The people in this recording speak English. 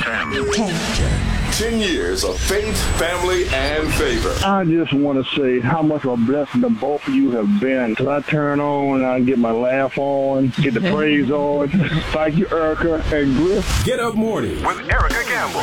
10 years of faith, family, and favor. I just want to say how much of a blessing to both of you have been. Because I turn on and I get my laugh on, get the praise on. Thank you, Erica and Griff. Get Up Morning with Erica Campbell.